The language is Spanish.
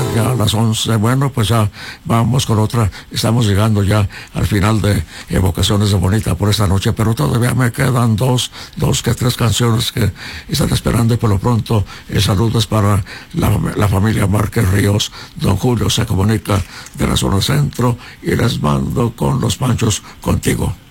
ya a las 11. Bueno, pues ya vamos con otra. Estamos llegando ya al final de Evocaciones de Bonita por esta noche, pero todavía me quedan dos que tres canciones que están esperando, y por lo pronto saludos para la familia Márquez Ríos. Don Julio se comunica de la zona centro y les mando con Los Panchos Contigo.